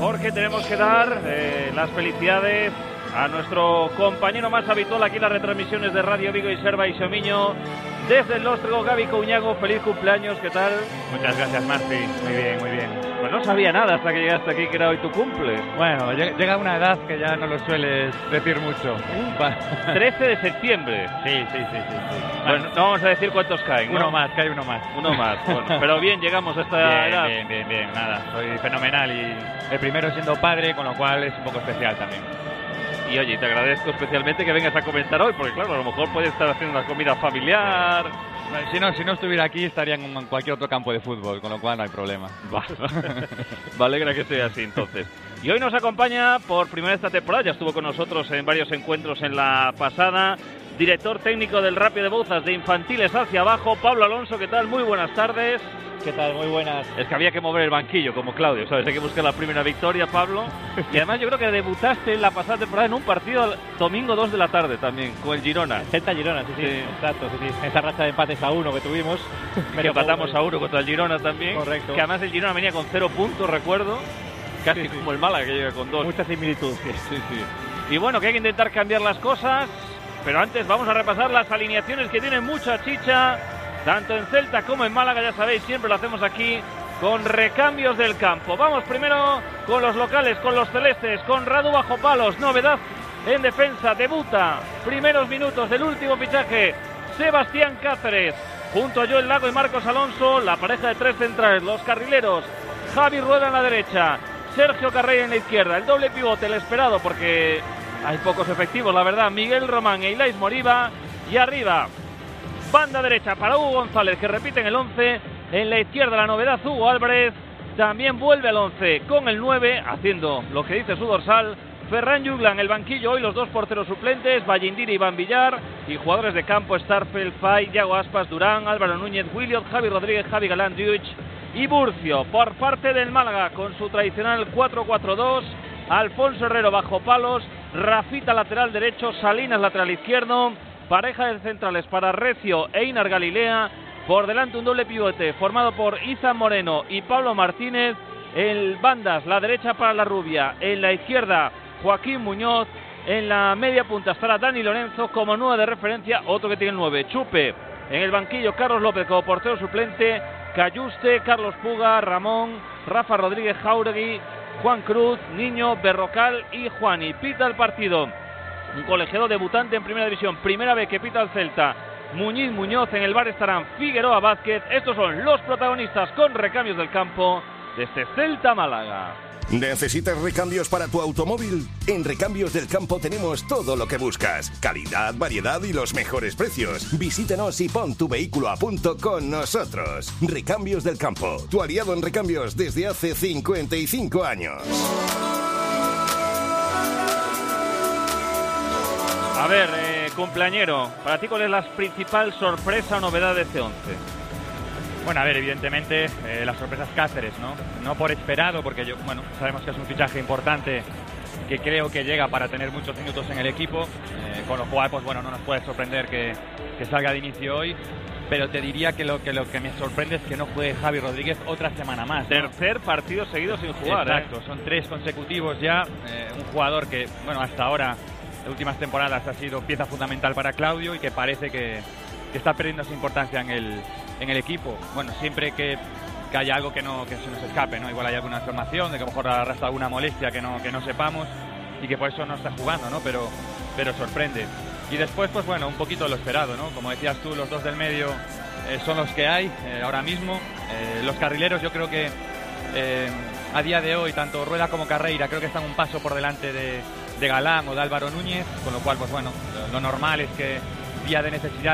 porque tenemos que dar las felicidades a nuestro compañero más habitual aquí en las retransmisiones de Radio Vigo y Serva y Xomiño. Desde el Lóstrego, Gabi Couñago, feliz cumpleaños, ¿qué tal? Muchas gracias, Marci, muy bien, muy bien. Pues no sabía nada hasta que llegaste aquí que era hoy tu cumple. Bueno, llega una edad que ya no lo sueles decir mucho. 13 de septiembre. Sí. Bueno, no vamos a decir cuántos caen, ¿no? Uno más, cae uno más. Uno más, bueno, pero bien, llegamos a esta edad. Bien, nada, soy fenomenal y el primero siendo padre, con lo cual es un poco especial también. Y oye, te agradezco especialmente que vengas a comentar hoy, porque claro, a lo mejor puedes estar haciendo una comida familiar. Si no estuviera aquí, estaría en cualquier otro campo de fútbol, con lo cual no hay problema. Me alegra que sea así, entonces. Y hoy nos acompaña por primera vez esta temporada, ya estuvo con nosotros en varios encuentros en la pasada, director técnico del Rápido de Bouzas de infantiles hacia abajo, Pablo Alonso, ¿qué tal? Muy buenas tardes. ¿Qué tal? Muy buenas. Es que había que mover el banquillo, como Claudio, ¿sabes? Hay que buscar la primera victoria, Pablo. Y además yo creo que debutaste en la pasada temporada en un partido domingo 2 de la tarde también, con el Girona. Celta Girona, sí, exacto, sí. Esa racha de empates a 1 que tuvimos. Que empatamos a 1 contra el Girona también. Correcto. Que además el Girona venía con 0 puntos, recuerdo. Casi como el Málaga, que llega con 2. Mucha similitud. Sí. Y bueno, que hay que intentar cambiar las cosas. Pero antes vamos a repasar las alineaciones que tienen mucha chicha. Tanto en Celta como en Málaga, ya sabéis, siempre lo hacemos aquí con recambios del campo. Vamos primero con los locales, con los celestes, con Radu bajo palos, novedad en defensa, debuta, primeros minutos del último fichaje, Sebastián Cáceres, junto a Joel Lago y Marcos Alonso, la pareja de tres centrales, los carrileros, Javi Rueda en la derecha, Sergio Carreira en la izquierda, el doble pivote, el esperado, porque hay pocos efectivos, la verdad, Miguel Román e Ilais Moriba, y arriba, banda derecha para Hugo González, que repite en el 11. En la izquierda la novedad, Hugo Álvarez. También vuelve al 11 con el 9, haciendo lo que dice su dorsal. Ferran Jugla en el banquillo, hoy los dos porteros suplentes, Ballindiri y Iván Villar. Y jugadores de campo, Starfel, Fay, Yago Aspas, Durán, Álvaro Núñez, Williot, Javi Rodríguez, Javi Galán, Diuch y Burcio. Por parte del Málaga, con su tradicional 4-4-2. Alfonso Herrero bajo palos. Rafita lateral derecho, Salinas lateral izquierdo. Pareja de centrales para Recio e Inar Galilea. Por delante un doble pivote formado por Izan Moreno y Pablo Martínez. En bandas, la derecha para la rubia. En la izquierda, Joaquín Muñoz. En la media punta estará Dani Lorenzo como 9 de referencia. Otro que tiene el 9, Chupe. En el banquillo, Carlos López como portero suplente. Cayuste, Carlos Puga, Ramón, Rafa Rodríguez, Jauregui, Juan Cruz, Niño, Berrocal y Juani. Pita el partido un colegiado debutante en Primera División, primera vez que pita el Celta, Muñoz. En el bar estarán Figueroa, Vázquez. Estos son los protagonistas con recambios del campo de este Celta Málaga. ¿Necesitas recambios para tu automóvil? En Recambios del Campo tenemos todo lo que buscas. Calidad, variedad y los mejores precios. Visítanos y pon tu vehículo a punto con nosotros. Recambios del Campo, tu aliado en recambios desde hace 55 años. A ver, cumpleañero, para ti, ¿cuál es la principal sorpresa o novedad de este 11? Bueno, a ver, evidentemente la sorpresa es Cáceres, ¿no? No por esperado, porque sabemos que es un fichaje importante que creo que llega para tener muchos minutos en el equipo, con lo cual, pues bueno, no nos puede sorprender que salga de inicio hoy, pero te diría que lo que me sorprende es que no juegue Javi Rodríguez otra semana más, ¿no? Tercer partido seguido sin jugar. Exacto, son 3 consecutivos ya, un jugador que, bueno, hasta ahora, en últimas temporadas ha sido pieza fundamental para Claudio y que parece que está perdiendo esa importancia en el equipo. Bueno, siempre que haya algo que se nos escape, ¿no? Igual hay alguna información de que a lo mejor arrastra alguna molestia que no sepamos y que por eso no está jugando, ¿no? Pero sorprende. Y después, pues bueno, un poquito lo esperado, ¿no? Como decías tú, los dos del medio son los que hay ahora mismo. Los carrileros, yo creo que a día de hoy, tanto Rueda como Carreira, creo que están un paso por delante de Galán o de Álvaro Núñez, con lo cual, pues bueno, lo normal es que día de necesidad